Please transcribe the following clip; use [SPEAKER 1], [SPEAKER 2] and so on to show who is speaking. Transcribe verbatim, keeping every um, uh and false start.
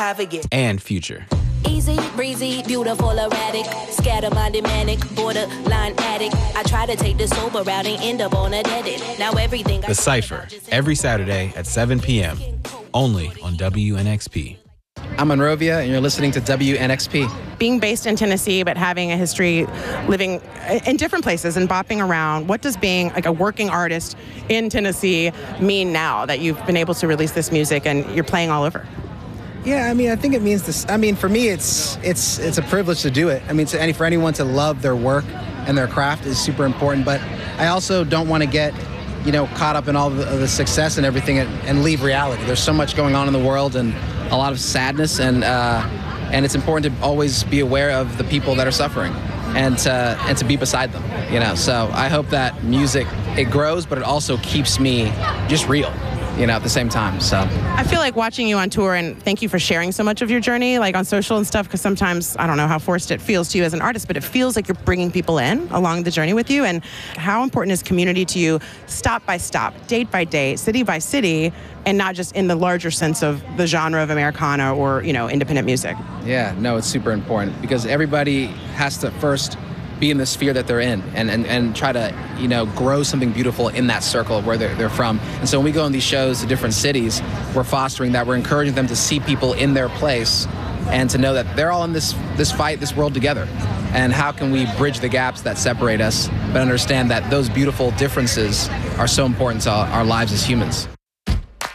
[SPEAKER 1] and Future.
[SPEAKER 2] Easy, breezy, beautiful, erratic, scatter-minded, manic, borderline addict. I try to take the sober route and end up on a dead end. Now everything.
[SPEAKER 1] The Cypher, every Saturday at seven p.m., only on W N X P.
[SPEAKER 3] I'm Monrovia, and you're listening to W N X P.
[SPEAKER 4] Being based in Tennessee, but having a history living in different places and bopping around, what does being like a working artist in Tennessee mean now that you've been able to release this music and you're playing all over?
[SPEAKER 3] Yeah, I mean, I think it means this. I mean, for me, it's it's it's a privilege to do it. I mean, to any for anyone to love their work and their craft is super important. But I also don't want to get, you know, caught up in all the, the success and everything and, and leave reality. There's so much going on in the world and a lot of sadness, and uh, and it's important to always be aware of the people that are suffering and to, and to be beside them. You know, so I hope that music, it grows, but it also keeps me just real, you know, at the same time. So
[SPEAKER 4] I feel like watching you on tour, and thank you for sharing so much of your journey, like on social and stuff, because sometimes I don't know how forced it feels to you as an artist, but it feels like you're bringing people in along the journey with you. And how important is community to you, stop by stop, date by date, city by city, and not just in the larger sense of the genre of Americana or, you know, independent music?
[SPEAKER 3] Yeah, no, it's super important because everybody has to first be in the sphere that they're in and, and, and try to, you know, grow something beautiful in that circle where they're, they're from. And so when we go on these shows to different cities, we're fostering that. We're encouraging them to see people in their place and to know that they're all in this, this fight, this world together. And how can we bridge the gaps that separate us, but understand that those beautiful differences are so important to our lives as humans.